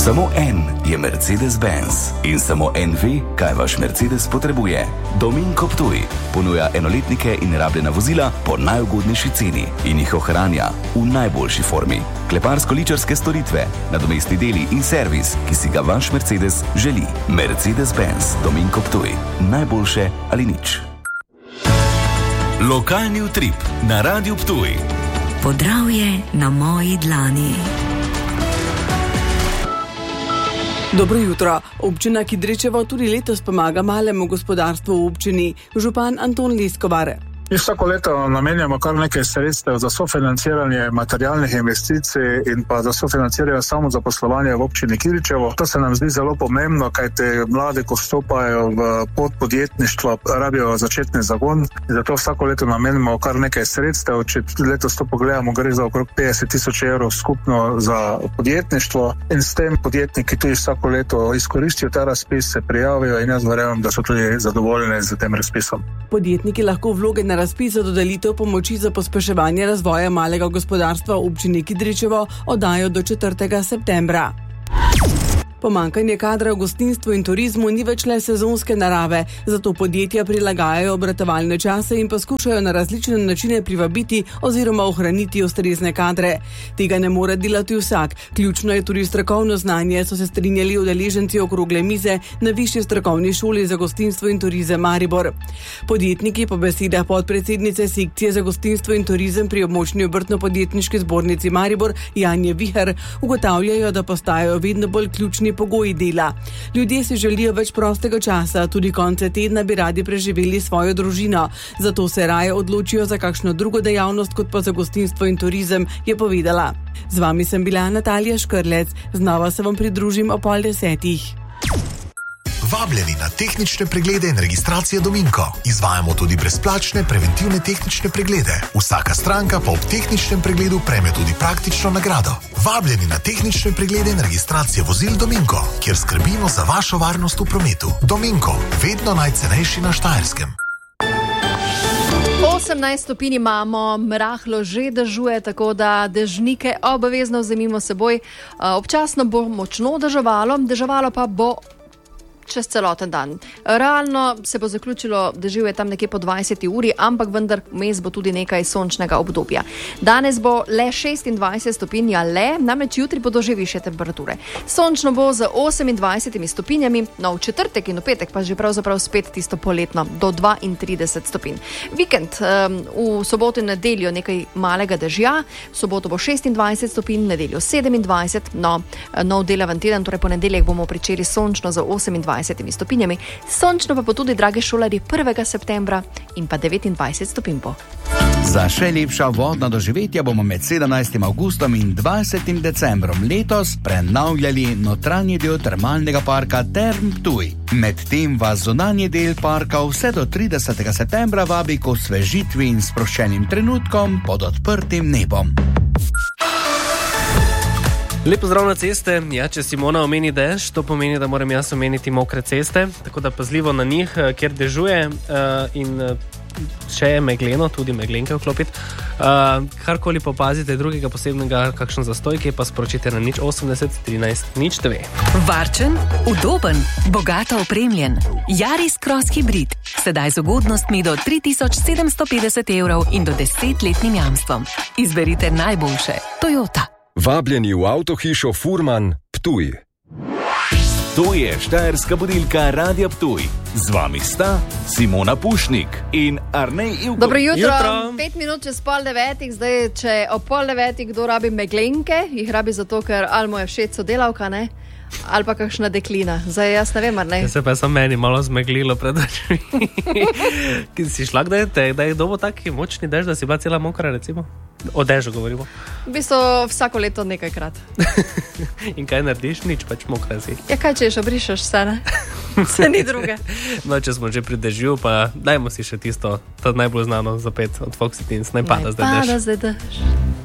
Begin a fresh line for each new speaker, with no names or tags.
Samo en je Mercedes-Benz in samo en ve, kaj vaš Mercedes potrebuje. Dominko Ptuj ponuja enoletnike in rabljena vozila po najugodnejši ceni in jih ohranja v najboljši formi. Kleparsko-ličarske storitve, nadomestni deli in servis, ki si ga vaš Mercedes želi. Mercedes-Benz Dominko Ptuj. Najboljše ali nič. Lokalni utrip na Radiu Ptuj.
Podravje na moji dlani.
Dobro jutro. Občina Kidričevo tudi letos pomaga malemu gospodarstvu v občini. Župan Anton Leskovar.
Vsako leto namenjamo kar nekaj sredstev za sofinanciranje materialnih investicij in pa za sofinanciranje samozaposlovanja v občini Kidričevo. To se nam zdi zelo pomembno, kajte mladi, ko vstopajo v pot podjetništva, rabijo začetni zagon. Zato vsako leto namenimo kar nekaj sredstev. Če letos to pogledamo, gre za okrog 50,000 evrov skupno za podjetništvo in s tem podjetniki tudi vsako leto izkoristijo ta razpis, se prijavijo in jaz verjamem, da so tudi zadovoljni z tem razpisom.
Podjetniki lahko vloge na razpis za dodelitev pomoči za pospeševanje razvoja malega gospodarstva v občini Kidričevo oddajo do 4. septembra. Pomanjkanje kadra v gostinstvu in turizmu ni več le sezonske narave, zato podjetja prilagajajo obratovalne čase in poskušajo na različne načine privabiti oziroma ohraniti ustrezne kadre. Tega ne more delati vsak. Ključno je tudi strokovno znanje, so se strinjali udeleženci okrogle mize na Višji strokovni šoli za gostinstvo in turizem Maribor. Podjetniki po besedah podpredsednice sekcije za gostinstvo in turizem pri območni obrtno-podjetniški zbornici Maribor Janje Viher ugotavljajo, da postajajo vedno bolj ključni pogoji dela. Ljudje si želijo več prostega časa, tudi konce tedna bi radi preživeli svojo družino, zato se raje odločijo za kakšno drugo dejavnost kot pa za gostinstvo in turizem, je povedala. Z vami sem bila Natalija Škrlec, znova se vam pridružim ob 9:30.
Vabljeni na tehnične preglede in registracije Dominko. Izvajamo tudi brezplačne preventivne tehnične preglede. Vsaka stranka pa ob tehničnem pregledu prejme tudi praktično nagrado. Vabljeni na tehnične preglede in registracije vozil Dominko, kjer skrbimo za vašo varnost v prometu. Dominko, vedno najcenejši na Štajerskem.
18 stopinj imamo, rahlo že dežuje, tako da dežnike obvezno vzemimo seboj. Občasno bo močno deževalo pa bo čez celoten dan. Realno se bo zaključilo deževje tam nekje po 20 uri, ampak vendar vmes bo tudi nekaj sončnega obdobja. Danes bo le 26 stopinj, namreč jutri bodo že višje temperature. Sončno bo z 28 stopinjami, no v četrtek in v petek pa že pravzaprav spet tisto poletno, do 32 stopinj. Vikend, v soboto in nedeljo nekaj malega dežja, v soboto bo 26 stopinj, nedeljo 27, nov delaven teden, torej ponedeljek bomo pričeli sončno z 28 stopinjami, sončno pa bo tudi, drage šolarji, 1. septembra in pa 29 stopinj bo.
Za še lepša vodna doživetja bomo med 17. avgustom in 20. decembrom letos prenavljali notranji del termalnega parka Term Ptuj. Medtem vas zunanji del parka vse do 30. septembra vabi k osvežitvi in sproščenim trenutkom pod odprtim nebom.
Lep pozdrav na ceste. Ja, če Simona omeni dež, to pomeni, da moram jaz omeniti mokre ceste, tako da pazljivo na njih, kjer dežuje in še je megleno, tudi meglenke vklopiti. Karkoli pa opazite drugega posebnega, kakšen zastoj, ki pa sporočite na 080 13 009.
Varčen, udoben, bogato opremljen. Yaris Cross Hybrid. Sedaj z ugodnostmi do 3750 evrov in do 10-letnim jamstvom. Izberite najboljše. Toyota.
Vabljeni v avtohišo Furman Ptuj.
To je štajerska budilka Radia Ptuj. Z vami sta Simona Pušnik in Arnej Ivko.
Dobro jutro. 5 minut čez 8:30. Zdaj, če ob 8:30 kdo rabi meglenke, jih rabi zato, ker ali mu je všeč sodelavka, ne? Ali pa kakšna deklina. Zdaj jaz ne vem, ne?
Se pa je meni malo zmeglilo pred očmi. Si šla kdaj, da je dobo taki močni dež, da si bila cela mokra, recimo? O dežu govorimo.
V bistvu vsako leto nekajkrat.
In kaj narediš? Nič, pač mokra si.
Ja, kaj češ, obrišeš se, ne? Se ni druge.
No, če smo že pri dežju, pa dajmo si še tisto, to najbolj znano zapet od Foxy Teens. Naj pada zdaj dež.